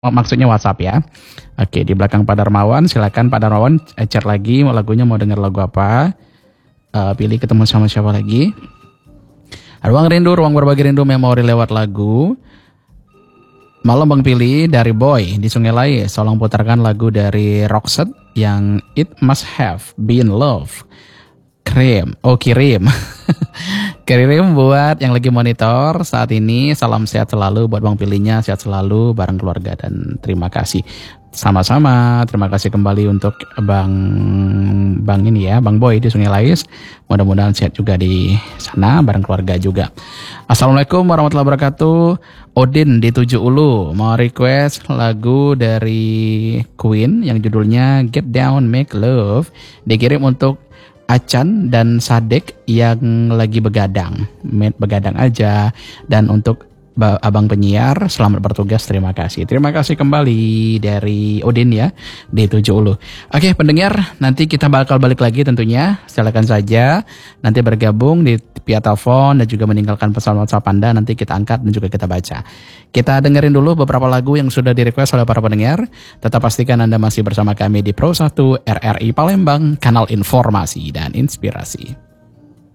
maksudnya WhatsApp ya. Oke, di belakang Pak Darmawan, silakan Pak Darmawan share lagi lagunya, mau denger lagu apa. Pilih ketemu sama siapa lagi. Ruang Rindu, ruang berbagi rindu memori lewat lagu. Malam Bang Pilih dari Boy di Sungai Lai. Tolong putarkan lagu dari Roxette yang It Must Have Been Love. Kirim buat yang lagi monitor saat ini. Salam sehat selalu buat Bang Pilihnya, sehat selalu bareng keluarga, dan terima kasih. Sama-sama, terima kasih kembali untuk Bang ini ya, Bang Boy di Sungai Lais. Mudah-mudahan sehat juga di sana bareng keluarga juga. Assalamualaikum warahmatullahi wabarakatuh. Odin di Tujuh Ulu mau request lagu dari Queen yang judulnya Get Down Make Love, dikirim untuk Acan dan Sadek yang lagi begadang aja. Dan untuk abang penyiar, selamat bertugas, terima kasih. Terima kasih kembali dari Odin ya, di Tujuh Ulu. Oke pendengar, nanti kita bakal balik lagi tentunya. Silakan saja nanti bergabung di via telepon dan juga meninggalkan pesan WhatsApp Anda, nanti kita angkat dan juga kita baca. Kita dengerin dulu beberapa lagu yang sudah di-request oleh para pendengar. Tetap pastikan Anda masih bersama kami di Pro 1 RRI Palembang, kanal informasi dan inspirasi.